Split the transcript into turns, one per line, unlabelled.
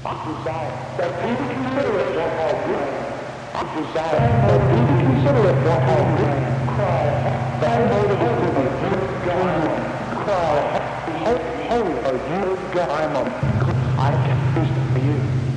desire that people consider it what I do. Desire that people consider it what I do. Cry, thy motive is God. Cry, holy are you, God. I can do for you.